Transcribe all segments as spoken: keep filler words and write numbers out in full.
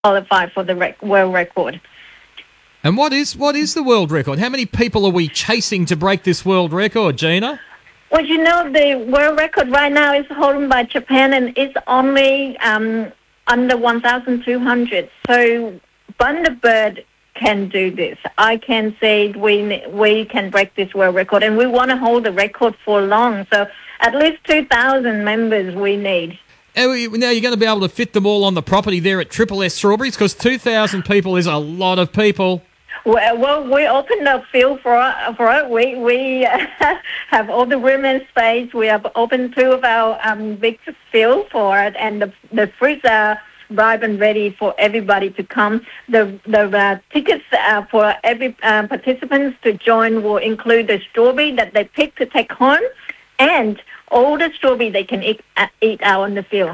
qualify for the rec- world record. And what is what is the world record? How many people are we chasing to break this world record, Gina? Well, you know, the world record right now is held by Japan, and it's only um, under one thousand two hundred. So Bundaberg can do this. I can say we we can break this world record, and we want to hold the record for long. So at least two thousand members we need. Now you're going to be able to fit them all on the property there at Triple S Strawberries, because two thousand people is a lot of people. Well, well, we opened a field for for it. We we uh, have all the room and space. We have opened two of our um, big field for it, and the the fruits are ripe and ready for everybody to come. The the uh, tickets uh, for every uh, participants to join will include the strawberry that they pick to take home, and all the strawberry they can eat, uh, eat out on the field.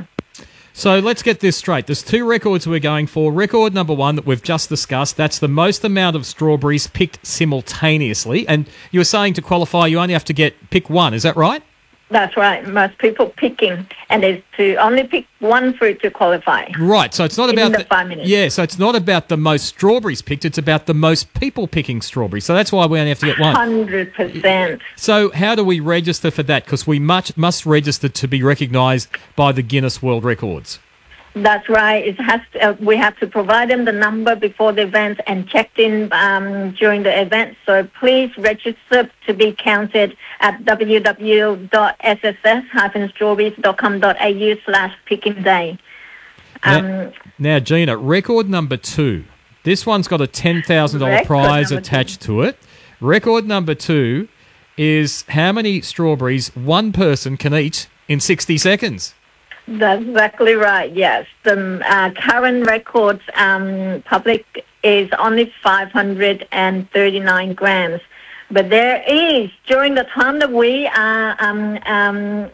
So let's get this straight. There's two records we're going for. Record number one that we've just discussed, that's the most amount of strawberries picked simultaneously. And you were saying to qualify, you only have to get pick one. Is that right? That's right. Most people picking, and it's to only pick one fruit to qualify. Right. So it's not about the, the five minutes. Yeah. So it's not about the most strawberries picked. It's about the most people picking strawberries. So that's why we only have to get one. Hundred percent. So how do we register for that? Because we much must register to be recognised by the Guinness World Records. That's right. It has to, uh, we have to provide them the number before the event and checked in um, during the event. So please register to be counted at w w w dot s s s dash strawberries dot com dot a u slash picking day. Um, now, now, Gina, record number two. This one's got a ten thousand dollars prize attached two. to it. Record number two is how many strawberries one person can eat in sixty seconds. That's exactly right, yes. The uh, current records um, public is only five hundred thirty-nine grams. But there is, during the time that we are um, um,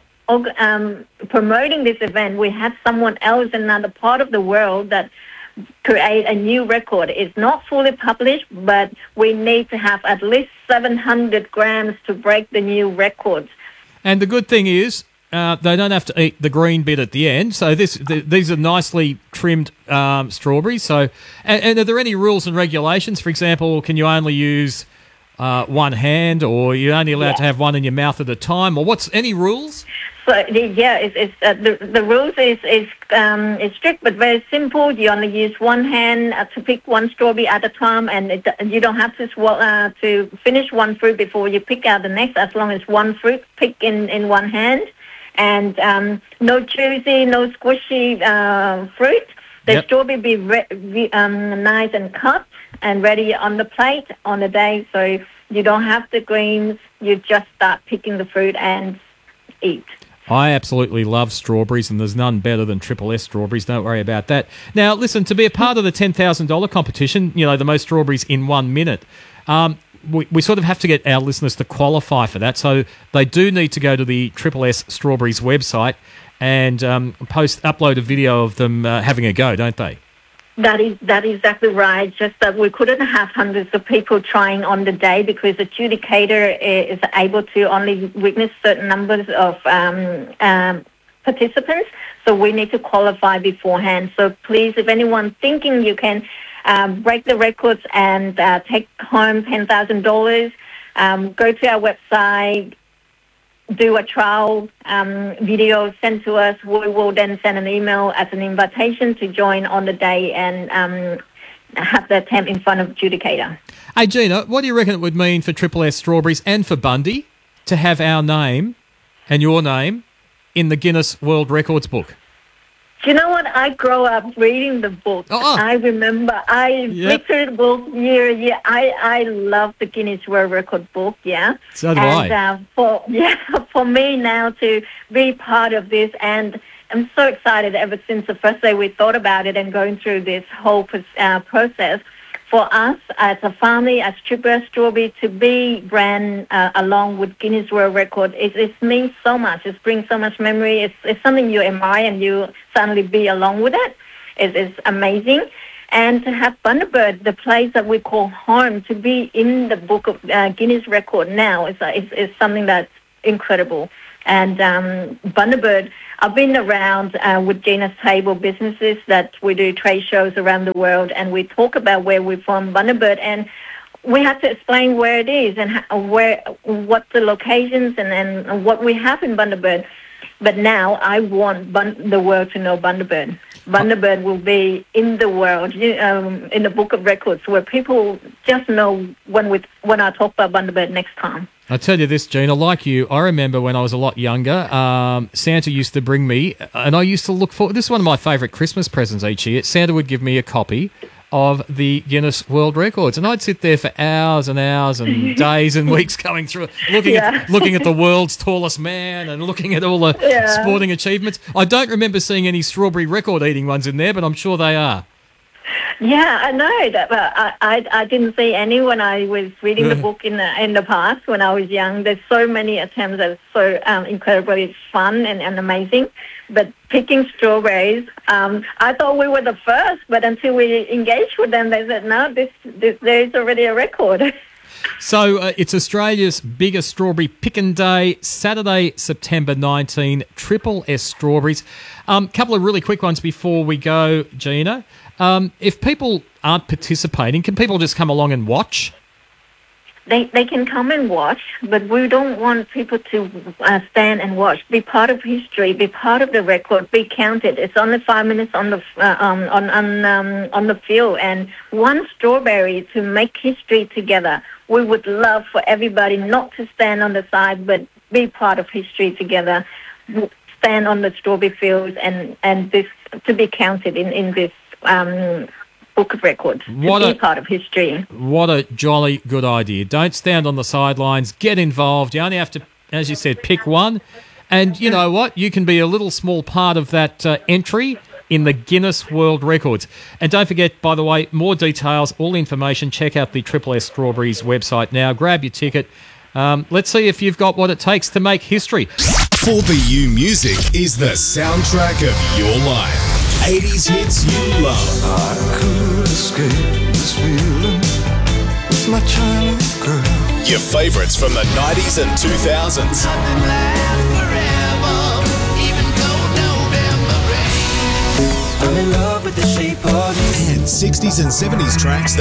um, promoting this event, we had someone else in another part of the world that create a new record. It's not fully published, but we need to have at least seven hundred grams to break the new records. And the good thing is, Uh, they don't have to eat the green bit at the end. So this, th- these are nicely trimmed um, strawberries. So, and, and are there any rules and regulations? For example, can you only use uh, one hand, or you're only allowed Yeah. to have one in your mouth at a time, or what's any rules? So yeah, it's, it's uh, the the rules is is um, is strict but very simple. You only use one hand uh, to pick one strawberry at a time, and it, you don't have to swallow, uh, to finish one fruit before you pick out the next. As long as one fruit pick in, in one hand. And um, no juicy, no squishy uh, fruit. The Yep. strawberry be re- re- um, nice and cut and ready on the plate on the day. So you don't have the greens. You just start picking the fruit and eat. I absolutely love strawberries, and there's none better than Triple S strawberries. Don't worry about that. Now, listen, to be a part of the ten thousand dollars competition, you know, the most strawberries in one minute, um, we, we sort of have to get our listeners to qualify for that. So they do need to go to the Triple S Strawberries website and um, post, upload a video of them uh, having a go, don't they? That is that is exactly right. Just that we couldn't have hundreds of people trying on the day because the adjudicator is able to only witness certain numbers of um, um, participants. So we need to qualify beforehand. So please, if anyone thinking you can um, break the records and uh, take home ten thousand dollars, um, go to our website, do a trial um, video sent to us. We will then send an email as an invitation to join on the day and um, have the attempt in front of adjudicator. Hey, Gina, what do you reckon it would mean for Triple S Strawberries and for Bundy to have our name and your name in the Guinness World Records book? Do you know what? I grew up reading the book. Oh. I remember I Yep. read through the book year year. I, I love the Guinness World Record book, yeah. So do and, I. Uh, for yeah, for me now to be part of this, and I'm so excited ever since the first day we thought about it and going through this whole uh, process. For us as a family, as Triple S Strawberry, to be brand uh, along with Guinness World Record, it, it means so much. It brings so much memory. It's, it's something you admire and you suddenly be along with it. It is amazing. And to have Bundaberg, the place that we call home, to be in the book of uh, Guinness Record now is, is, is something that's incredible. And um, Bundaberg, I've been around uh, with Gina's Table businesses that we do trade shows around the world, and we talk about where we're from, Bundaberg, and we have to explain where it is and how, where, what the locations and, and what we have in Bundaberg. But now I want Bun- the world to know Bundaberg. Bundaberg will be in the world, um, in the book of records, where people just know when we when I talk about Bundaberg next time. I tell you this, Gina, like you, I remember when I was a lot younger, um, Santa used to bring me, and I used to look for, this is one of my favourite Christmas presents each year, Santa would give me a copy of the Guinness World Records, and I'd sit there for hours and hours and days and weeks going through it, looking Yeah. at looking at the world's tallest man and looking at all the Yeah. sporting achievements. I don't remember seeing any strawberry record eating ones in there, but I'm sure they are. Yeah, I know that, but I, I I didn't see any when I was reading the book in the in the past when I was young. There's so many attempts that are so um, incredibly fun and, and amazing. But picking strawberries, um, I thought we were the first, but until we engaged with them, they said no, this, this there's already a record. So uh, it's Australia's biggest strawberry picking day, Saturday, September nineteenth, Triple S Strawberries. A um, couple of really quick ones before we go, Gina. Um, if people aren't participating, can people just come along and watch? They they can come and watch, but we don't want people to uh, stand and watch. Be part of history. Be part of the record. Be counted. It's only five minutes on the uh, um, on on um, on the field, and one strawberry to make history together. We would love for everybody not to stand on the side, but be part of history together. Stand on the strawberry fields and and this to be counted in in this um, book of records. What to a- be part of history. What a jolly good idea. Don't stand on the sidelines. Get involved. You only have to, as you said, pick one. And you know what? You can be a little small part of that uh, entry in the Guinness World Records. And don't forget, by the way, more details, all the information, check out the Triple S Strawberries website now. Grab your ticket. Um, let's see if you've got what it takes to make history. four B U Music is the soundtrack of your life. eighties hits you love. I could escape this feeling with my China girl. Your favourites from the nineties and two thousands. Nothing lasts forever, even cold November rain. I'm in love with the shape of you. And sixties and seventies tracks that